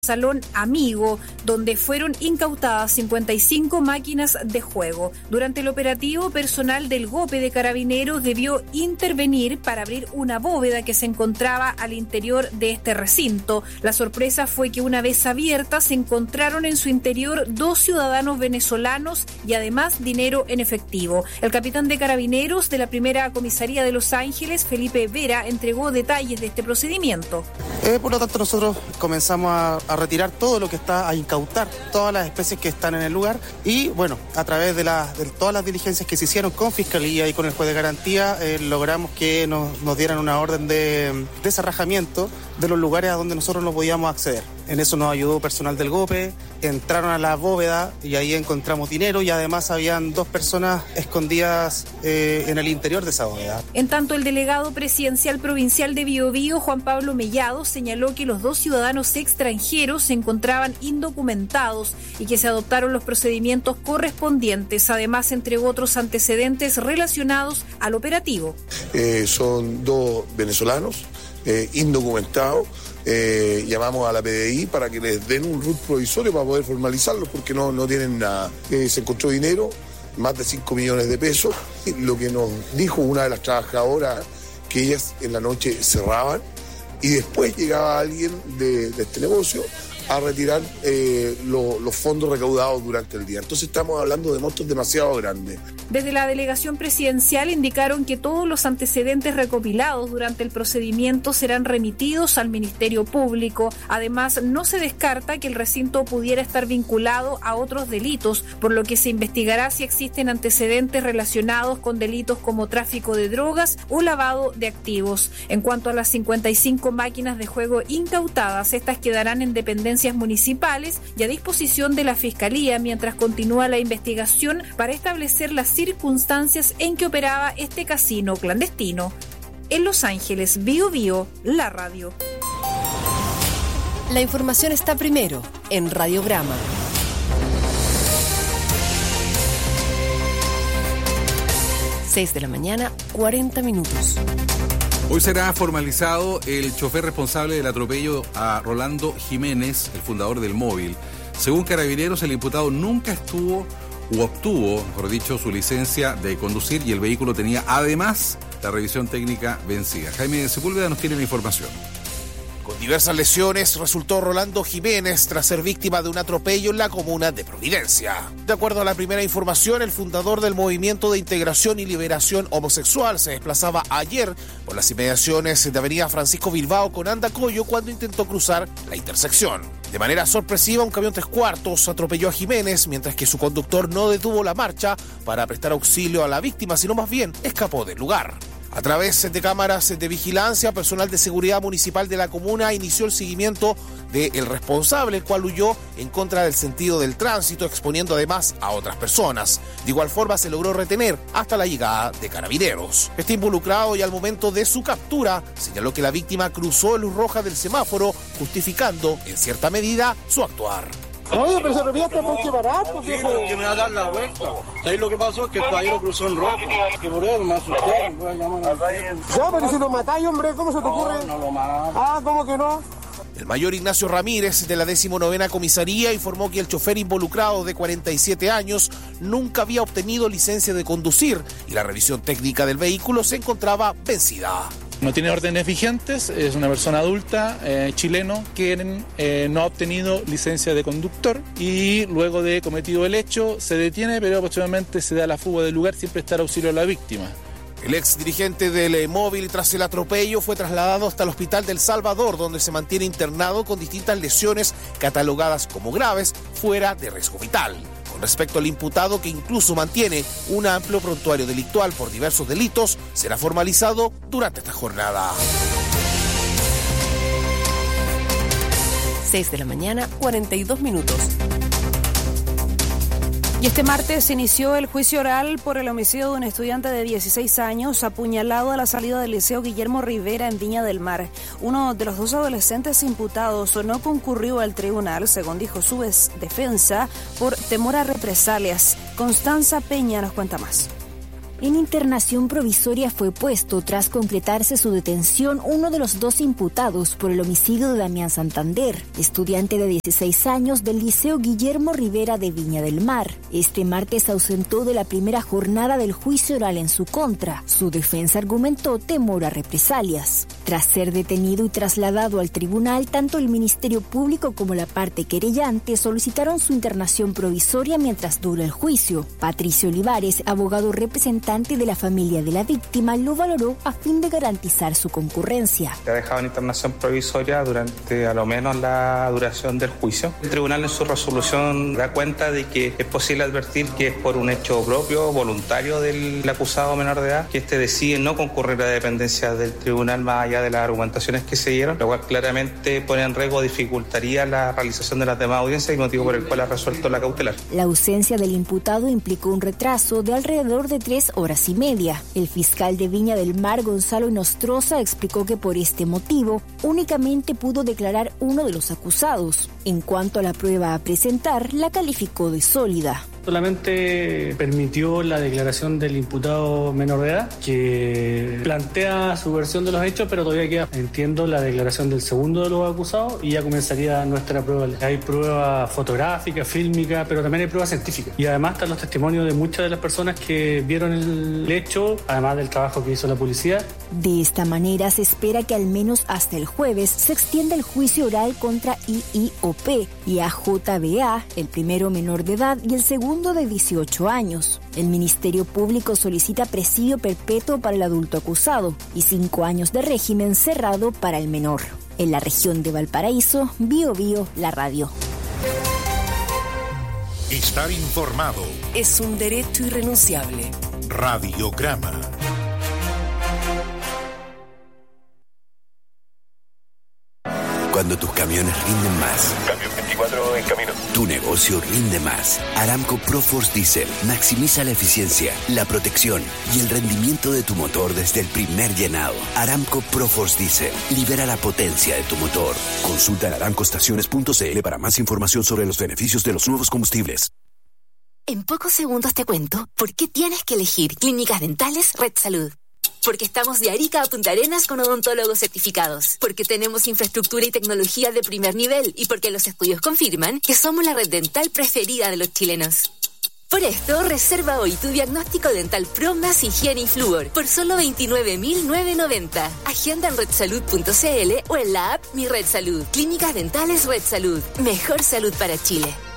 Salón Amigo, donde fueron incautadas 55 máquinas de juego. Durante el operativo, personal del GOPE de Carabineros debió intervenir para abrir una bóveda que se encontraba al interior de este recinto. La sorpresa fue que una vez abierta se encontraron en su interior 2 ciudadanos venezolanos y además dinero en efectivo. El capitán de Carabineros de la primera comisaría de Los Ángeles, Felipe Vera, entregó detalles de este procedimiento. Por lo tanto, nosotros comenzamos a retirar todo lo que está, a incautar todas las especies que están en el lugar y, bueno, a través de todas las diligencias que se hicieron con Fiscalía y con el juez de garantía, logramos que nos dieran una orden de desarrajamiento de los lugares a donde nosotros no podíamos acceder. En eso nos ayudó personal del GOPE, entraron a la bóveda y ahí encontramos dinero y además habían 2 personas escondidas en el interior de esa bóveda. En tanto, el delegado presidencial provincial de Biobío, Juan Pablo Mellado, señaló que los 2 ciudadanos extranjeros se encontraban indocumentados y que se adoptaron los procedimientos correspondientes. Además, entregó otros antecedentes relacionados al operativo. Son 2 venezolanos indocumentados. Llamamos a la PDI para que les den un RUT provisorio para poder formalizarlos porque no tienen nada. Se encontró dinero, más de 5 millones de pesos. Lo que nos dijo una de las trabajadoras, que ellas en la noche cerraban y después llegaba alguien de este negocio a retirar los fondos recaudados durante el día. Entonces estamos hablando de montos demasiado grandes. Desde la delegación presidencial indicaron que todos los antecedentes recopilados durante el procedimiento serán remitidos al Ministerio Público. Además, no se descarta que el recinto pudiera estar vinculado a otros delitos, por lo que se investigará si existen antecedentes relacionados con delitos como tráfico de drogas o lavado de activos. En cuanto a las 55 máquinas de juego incautadas, estas quedarán en dependencias municipales y a disposición de la Fiscalía mientras continúa la investigación para establecer las circunstancias en que operaba este casino clandestino. En Los Ángeles, Biobío, la radio. La información está primero en Radiograma. 6 de la mañana, 40 minutos. Hoy será formalizado el chofer responsable del atropello a Rolando Jiménez, el fundador del Móvil. Según Carabineros, el imputado nunca obtuvo, mejor dicho, su licencia de conducir y el vehículo tenía además la revisión técnica vencida. Jaime Sepúlveda nos tiene la información. Con diversas lesiones resultó Rolando Jiménez tras ser víctima de un atropello en la comuna de Providencia. De acuerdo a la primera información, el fundador del Movimiento de Integración y Liberación Homosexual se desplazaba ayer por las inmediaciones de Avenida Francisco Bilbao con Andacollo cuando intentó cruzar la intersección. De manera sorpresiva, un camión 3/4 atropelló a Jiménez, mientras que su conductor no detuvo la marcha para prestar auxilio a la víctima, sino más bien escapó del lugar. A través de cámaras de vigilancia, personal de seguridad municipal de la comuna inició el seguimiento del responsable, el cual huyó en contra del sentido del tránsito, exponiendo además a otras personas. De igual forma, se logró retener hasta la llegada de Carabineros. Está involucrado y al momento de su captura señaló que la víctima cruzó luz roja del semáforo, justificando en cierta medida su actuar. Oye, pero se revierte porque barato. Sí, porque me va a dar la vuelta. Ahí lo que pasó es que el caballero cruzó en rojo. Que por eso me asusté. Ya, pero si lo matáis, hombre, ¿cómo se te ocurre? No lo mato. Ah, ¿cómo que no? El mayor Ignacio Ramírez, de la 19ª Comisaría, informó que el chofer involucrado, de 47 años, nunca había obtenido licencia de conducir y la revisión técnica del vehículo se encontraba vencida. No tiene órdenes vigentes, es una persona adulta, chileno, que no ha obtenido licencia de conductor y luego de cometido el hecho se detiene, pero posteriormente se da la fuga del lugar, siempre está al auxilio a la víctima. El ex dirigente del Móvil, tras el atropello, fue trasladado hasta el Hospital del Salvador, donde se mantiene internado con distintas lesiones catalogadas como graves, fuera de riesgo vital. Con respecto al imputado, que incluso mantiene un amplio prontuario delictual por diversos delitos, será formalizado durante esta jornada. 6 de la mañana, 42 minutos. Y este martes se inició el juicio oral por el homicidio de un estudiante de 16 años apuñalado a la salida del Liceo Guillermo Rivera en Viña del Mar. Uno de los 2 adolescentes imputados no concurrió al tribunal, según dijo su defensa, por temor a represalias. Constanza Peña nos cuenta más. En internación provisoria fue puesto, tras concretarse su detención, uno de los 2 imputados por el homicidio de Damián Santander, estudiante de 16 años del Liceo Guillermo Rivera de Viña del Mar. Este martes se ausentó de la primera jornada del juicio oral en su contra. Su defensa argumentó temor a represalias. Tras ser detenido y trasladado al tribunal, tanto el Ministerio Público como la parte querellante solicitaron su internación provisoria mientras dura el juicio. Patricio Olivares, abogado representante de la familia de la víctima, lo valoró a fin de garantizar su concurrencia. Se ha dejado en internación provisoria durante a lo menos la duración del juicio. El tribunal en su resolución da cuenta de que es posible advertir que es por un hecho propio, voluntario del acusado menor de edad, que este decide no concurrir a dependencia del tribunal más allá de las argumentaciones que se dieron, lo cual claramente pone en riesgo, dificultaría la realización de las demás audiencias y motivo por el cual ha resuelto la cautelar. La ausencia del imputado implicó un retraso de alrededor de 3 horas y media. El fiscal de Viña del Mar, Gonzalo Nostroza, explicó que por este motivo únicamente pudo declarar uno de los acusados. En cuanto a la prueba a presentar, la calificó de sólida. Solamente permitió la declaración del imputado menor de edad, que plantea su versión de los hechos, pero todavía queda, entiendo, la declaración del segundo de los acusados y ya comenzaría nuestra prueba. Hay prueba fotográfica, fílmica, pero también hay prueba científica. Y además están los testimonios de muchas de las personas que vieron el hecho, además del trabajo que hizo la policía. De esta manera se espera que al menos hasta el jueves se extienda el juicio oral contra IIOP y AJBA, el primero menor de edad y el segundo de 18 años. El Ministerio Público solicita presidio perpetuo para el adulto acusado y 5 años de régimen cerrado para el menor. En la región de Valparaíso, Biobío, la radio. Estar informado es un derecho irrenunciable. Radiograma. Cuando tus camiones rinden más. Camión 24 en camino. Tu negocio rinde más. Aramco ProForce Diesel maximiza la eficiencia, la protección y el rendimiento de tu motor desde el primer llenado. Aramco ProForce Diesel libera la potencia de tu motor. Consulta en aramcoestaciones.cl para más información sobre los beneficios de los nuevos combustibles. En pocos segundos te cuento por qué tienes que elegir Clínicas Dentales Red Salud. Porque estamos de Arica a Punta Arenas con odontólogos certificados. Porque tenemos infraestructura y tecnología de primer nivel. Y porque los estudios confirman que somos la red dental preferida de los chilenos. Por esto, reserva hoy tu diagnóstico dental Pro más higiene y flúor por solo 29.990. Agenda en redsalud.cl o en la app Mi Red Salud. Clínicas Dentales Red Salud. Mejor salud para Chile.